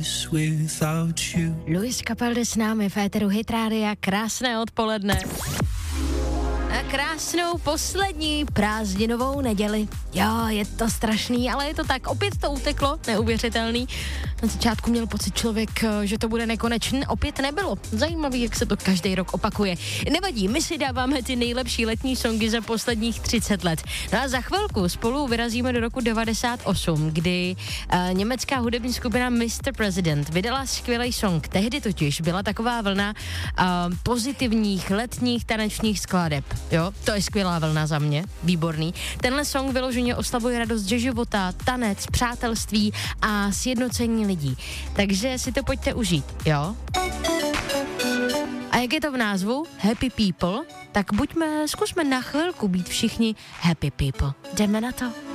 Luis Capaldi s námi v éteru Hit Rádia. Krásné odpoledne. A krásnou poslední prázdninovou neděli. Jo, je to strašný, ale je to tak. Opět to uteklo, neuvěřitelný. Na začátku měl pocit člověk, že to bude nekonečný. Opět nebylo. Zajímavý, jak se to každý rok opakuje. Nevadí, my si dáváme ty nejlepší letní songy za posledních 30 let. No a za chvilku spolu vyrazíme do roku 98, kdy německá hudební skupina Mr. President vydala skvělý song. Tehdy totiž byla taková vlna pozitivních letních tanečních skladeb. Jo, to je skvělá vlna za mě, výborný. Tenhle song vyloženě oslavuje radost ze života, tanec, přátelství a sjednocení lidí. Takže si to pojďte užít, jo? A jak je to v názvu? Happy People? Tak zkusme na chvilku být všichni happy people. Jdeme na to.